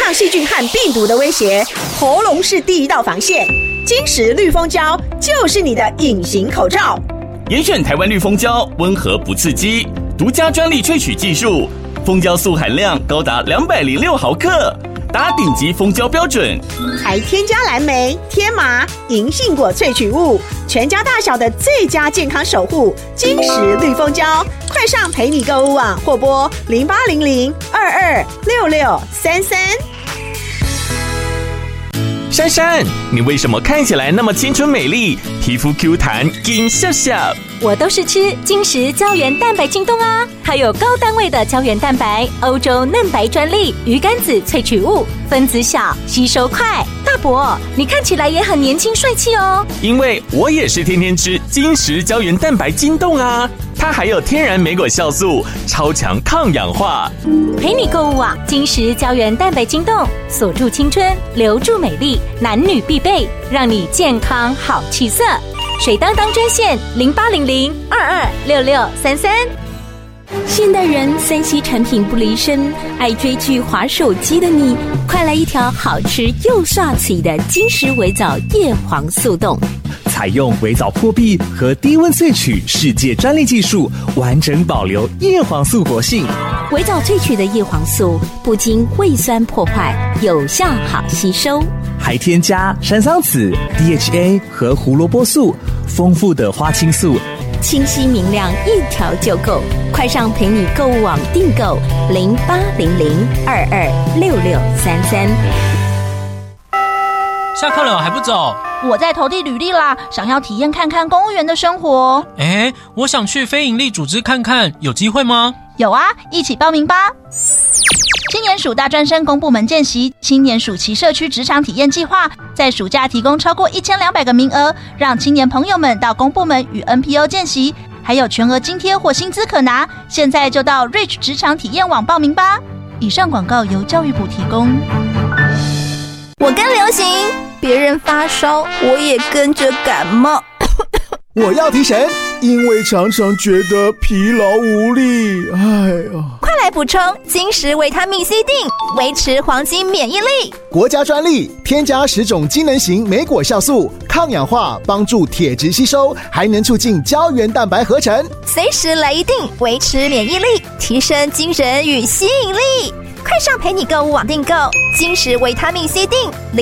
抗细菌和病毒的威胁，喉咙是第一道防线。金石绿蜂胶就是你的隐形口罩。 严选台湾绿蜂胶，温和不刺激，独家专利萃取技术，蜂胶素含量高达206毫克，达顶级蜂胶标准， 还添加蓝莓、天麻、银杏果萃取物，全家大小的最佳健康守护。金石绿蜂胶，快上陪你购物网或拨0800226633。 珊珊，你为什么看起来那么青春美丽，皮肤 Q 弹金笑笑？ 我都是吃金石胶原蛋白晶冻啊，它有高单位的胶原蛋白，欧洲嫩白专利，鱼肝子萃取物，分子小，吸收快。大伯，你看起来也很年轻帅气哦。 因为我也是天天吃金石胶原蛋白晶冻啊，它还有天然莓果酵素，超强抗氧化。 陪你购物网，金石胶原蛋白晶冻，锁住青春，留住美丽，男女必备，让你健康好气色。水当当专线0800226633。现代人3C 产品不离身，爱追剧滑手机的你，快来一条好吃又帅气的金石微藻叶黄素冻。 采用微藻破壁和低温萃取世界专利技术，完整保留叶黄素活性。 微藻萃取的叶黄素不经胃酸破坏，有效好吸收， 还添加山桑子、DHA 和胡萝卜素，丰富的花青素， 清晰明亮，一条就够。快上陪你购物网订购0800226633。 下课了还不走？ 我在投递履历啦，想要体验看看公务员的生活。 我想去非营利组织看看，有机会吗？ 有啊，一起报名吧。青年署大专生公部门见习，青年暑期社区职场体验计划，在暑假提供超过1200个名额，让青年朋友们到公部门与 NPO 见习，还有全额津贴或薪资可拿。现在就到 Reach 职场体验网报名吧。以上广告由教育部提供。 我跟流行，别人发烧，我也跟着感冒。 我要提神，因为常常觉得疲劳无力。 快来补充金石维他命 C 锭，维持黄金免疫力。 国家专利，添加10种机能型莓果酵素，抗氧化，帮助铁质吸收，还能促进胶原蛋白合成。 随时来一锭，维持免疫力，提升精神与吸引力。快上陪你购物网订购金石维他命 C 锭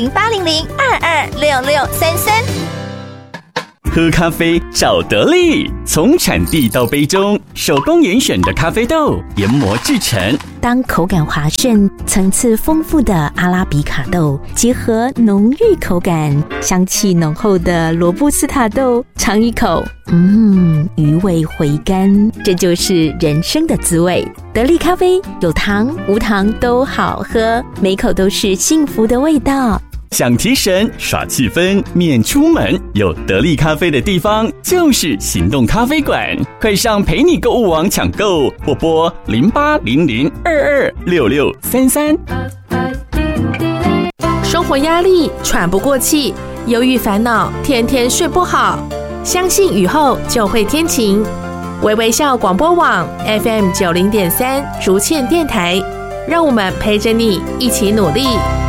，0800226633。 喝咖啡找得力，从产地到杯中，手工严选的咖啡豆研磨制成。 当口感滑顺、层次丰富的阿拉比卡豆结合浓郁口感、香气浓厚的罗布斯塔豆，尝一口，余味回甘，这就是人生的滋味。得力咖啡有糖无糖都好喝，每口都是幸福的味道。 想提神耍气氛免出门，有得力咖啡的地方就是行动咖啡馆。快上陪你购物网抢购，或拨0800226633。 生活压力，喘不过气，忧郁烦恼，天天睡不好。相信雨后就会天晴。微微笑广播网 FM90.3 竹堑电台，让我们陪着你一起努力。